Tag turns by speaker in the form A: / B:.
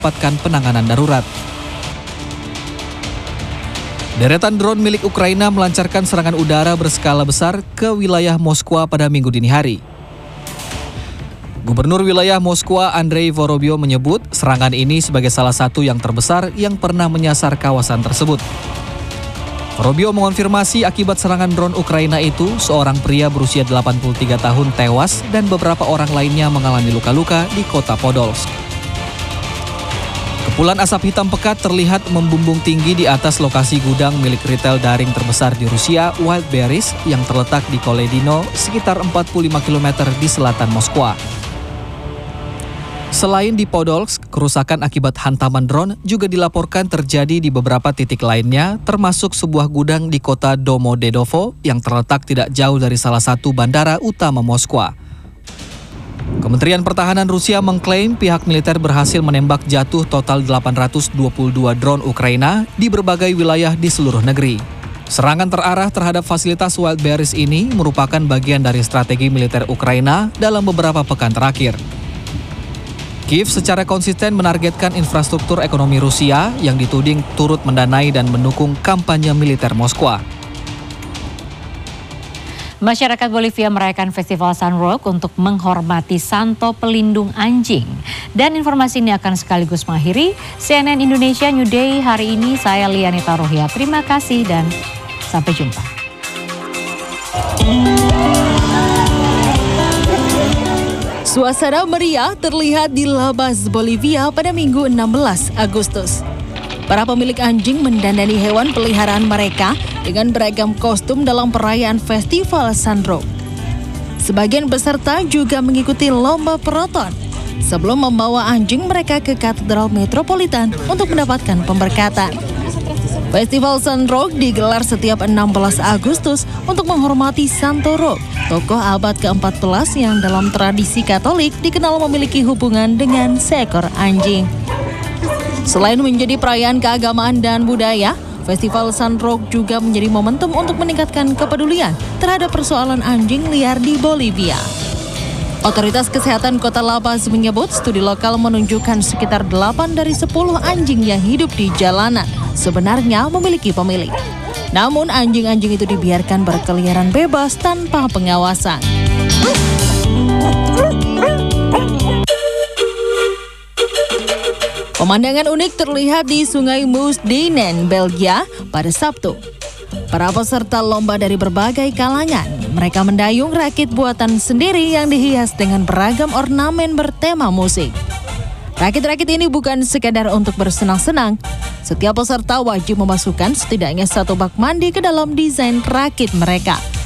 A: mendapatkan penanganan darurat. Deretan drone milik Ukraina melancarkan serangan udara berskala besar ke wilayah Moskwa pada Minggu dini hari. Gubernur wilayah Moskwa Andrei Vorobyo menyebut serangan ini sebagai salah satu yang terbesar yang pernah menyasar kawasan tersebut. Vorobyo mengonfirmasi akibat serangan drone Ukraina itu, seorang pria berusia 83 tahun tewas dan beberapa orang lainnya mengalami luka-luka di kota Podolsk. Kepulan asap hitam pekat terlihat membumbung tinggi di atas lokasi gudang milik retail daring terbesar di Rusia, Wildberries, yang terletak di Koledino, sekitar 45 km di selatan Moskwa. Selain di Podolsk, kerusakan akibat hantaman drone juga dilaporkan terjadi di beberapa titik lainnya, termasuk sebuah gudang di kota Domodedovo yang terletak tidak jauh dari salah satu bandara utama Moskwa. Kementerian Pertahanan Rusia mengklaim pihak militer berhasil menembak jatuh total 822 drone Ukraina di berbagai wilayah di seluruh negeri. Serangan terarah terhadap fasilitas Wildberries ini merupakan bagian dari strategi militer Ukraina dalam beberapa pekan terakhir. Kiev secara konsisten menargetkan infrastruktur ekonomi Rusia yang dituding turut mendanai dan mendukung kampanye militer Moskwa.
B: Masyarakat Bolivia merayakan Festival Sunrock untuk menghormati Santo Pelindung Anjing. Dan informasi ini akan sekaligus mengakhiri CNN Indonesia New Day hari ini. Saya Lianita Rohia. Terima kasih dan sampai jumpa.
C: Suasana meriah terlihat di La Paz, Bolivia pada Minggu 16 Agustus. Para pemilik anjing mendandani hewan peliharaan mereka dengan beragam kostum dalam perayaan Festival Sunrock. Sebagian peserta juga mengikuti lomba peroton sebelum membawa anjing mereka ke Katedral Metropolitan untuk mendapatkan pemberkatan. Festival Sunrock digelar setiap 16 Agustus untuk menghormati Santo Roque, tokoh abad ke-14 yang dalam tradisi Katolik dikenal memiliki hubungan dengan seekor anjing. Selain menjadi perayaan keagamaan dan budaya, Festival Sunrock juga menjadi momentum untuk meningkatkan kepedulian terhadap persoalan anjing liar di Bolivia. Otoritas Kesehatan Kota La Paz menyebut studi lokal menunjukkan sekitar 8 dari 10 anjing yang hidup di jalanan sebenarnya memiliki pemilik. Namun anjing-anjing itu dibiarkan berkeliaran bebas tanpa pengawasan. Pemandangan unik terlihat di Sungai Mousdijnen, Belgia pada Sabtu. Para peserta lomba dari berbagai kalangan. Mereka mendayung rakit buatan sendiri yang dihias dengan beragam ornamen bertema musik. Rakit-rakit ini bukan sekadar untuk bersenang-senang. Setiap peserta wajib memasukkan setidaknya 1 bak mandi ke dalam desain rakit mereka.